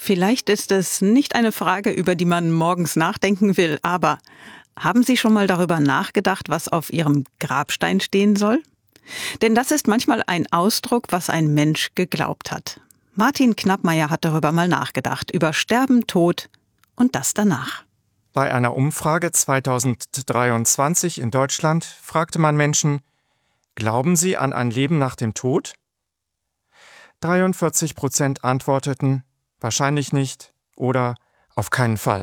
Vielleicht ist es nicht eine Frage, über die man morgens nachdenken will, aber haben Sie schon mal darüber nachgedacht, was auf Ihrem Grabstein stehen soll? Denn das ist manchmal ein Ausdruck, was ein Mensch geglaubt hat. Martin Knappmeier hat darüber mal nachgedacht, über Sterben, Tod und das danach. Bei einer Umfrage 2023 in Deutschland fragte man Menschen, glauben Sie an ein Leben nach dem Tod? 43% antworteten, wahrscheinlich nicht oder auf keinen Fall.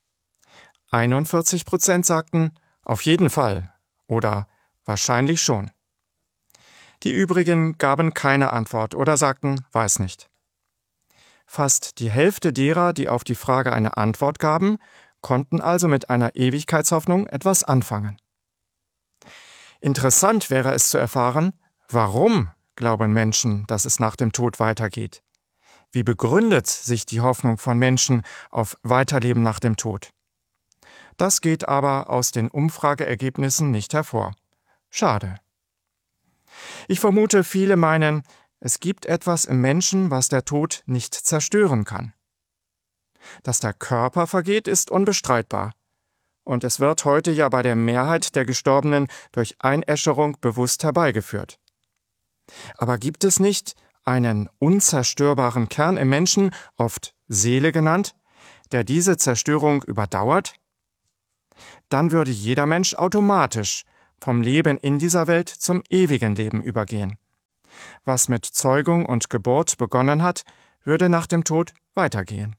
41% sagten, auf jeden Fall oder wahrscheinlich schon. Die übrigen gaben keine Antwort oder sagten, weiß nicht. Fast die Hälfte derer, die auf die Frage eine Antwort gaben, konnten also mit einer Ewigkeitshoffnung etwas anfangen. Interessant wäre es zu erfahren, warum glauben Menschen, dass es nach dem Tod weitergeht. Wie begründet sich die Hoffnung von Menschen auf Weiterleben nach dem Tod? Das geht aber aus den Umfrageergebnissen nicht hervor. Schade. Ich vermute, viele meinen, es gibt etwas im Menschen, was der Tod nicht zerstören kann. Dass der Körper vergeht, ist unbestreitbar. Und es wird heute ja bei der Mehrheit der Gestorbenen durch Einäscherung bewusst herbeigeführt. Aber gibt es nicht einen unzerstörbaren Kern im Menschen, oft Seele genannt, der diese Zerstörung überdauert? Dann würde jeder Mensch automatisch vom Leben in dieser Welt zum ewigen Leben übergehen. Was mit Zeugung und Geburt begonnen hat, würde nach dem Tod weitergehen.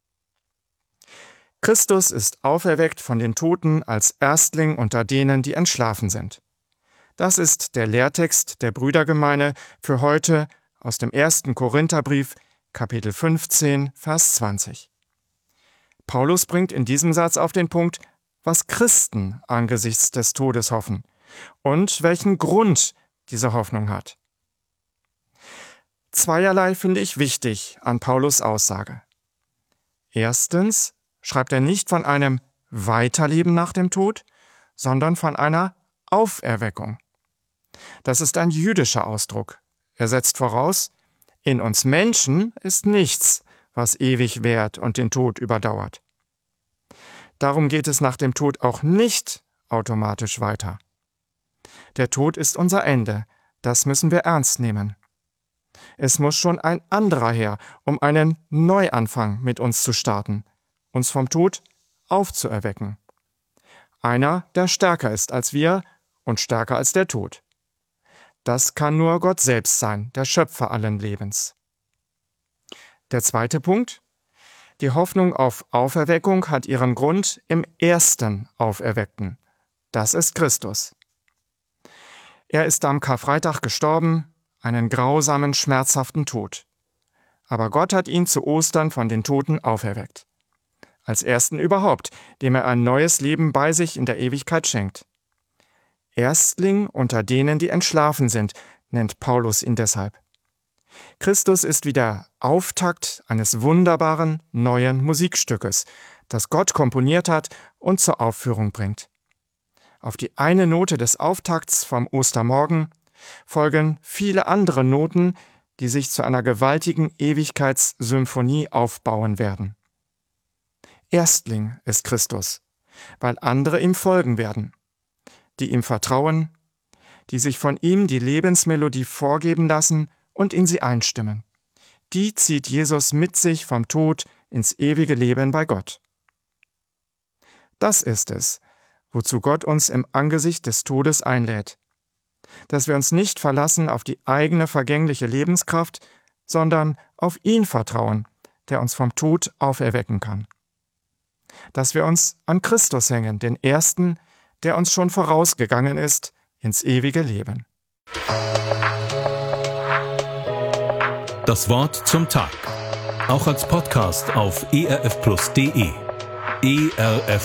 Christus ist auferweckt von den Toten als Erstling unter denen, die entschlafen sind. Das ist der Lehrtext der Brüdergemeine für heute aus dem 1. Korintherbrief, Kapitel 15, Vers 20. Paulus bringt in diesem Satz auf den Punkt, was Christen angesichts des Todes hoffen und welchen Grund diese Hoffnung hat. Zweierlei finde ich wichtig an Paulus' Aussage. Erstens schreibt er nicht von einem Weiterleben nach dem Tod, sondern von einer Auferweckung. Das ist ein jüdischer Ausdruck. Er setzt voraus, in uns Menschen ist nichts, was ewig währt und den Tod überdauert. Darum geht es nach dem Tod auch nicht automatisch weiter. Der Tod ist unser Ende, das müssen wir ernst nehmen. Es muss schon ein anderer her, um einen Neuanfang mit uns zu starten, uns vom Tod aufzuerwecken. Einer, der stärker ist als wir und stärker als der Tod. Das kann nur Gott selbst sein, der Schöpfer allen Lebens. Der zweite Punkt. Die Hoffnung auf Auferweckung hat ihren Grund im ersten Auferweckten. Das ist Christus. Er ist am Karfreitag gestorben, einen grausamen, schmerzhaften Tod. Aber Gott hat ihn zu Ostern von den Toten auferweckt. Als ersten überhaupt, dem er ein neues Leben bei sich in der Ewigkeit schenkt. Erstling unter denen, die entschlafen sind, nennt Paulus ihn deshalb. Christus ist wie der Auftakt eines wunderbaren, neuen Musikstückes, das Gott komponiert hat und zur Aufführung bringt. Auf die eine Note des Auftakts vom Ostermorgen folgen viele andere Noten, die sich zu einer gewaltigen Ewigkeitssymphonie aufbauen werden. Erstling ist Christus, weil andere ihm folgen werden, die ihm vertrauen, die sich von ihm die Lebensmelodie vorgeben lassen und in sie einstimmen. Die zieht Jesus mit sich vom Tod ins ewige Leben bei Gott. Das ist es, wozu Gott uns im Angesicht des Todes einlädt, dass wir uns nicht verlassen auf die eigene vergängliche Lebenskraft, sondern auf ihn vertrauen, der uns vom Tod auferwecken kann. Dass wir uns an Christus hängen, den Ersten, der uns schon vorausgegangen ist, ins ewige Leben. Das Wort zum Tag. Auch als Podcast auf erfplus.de. ERF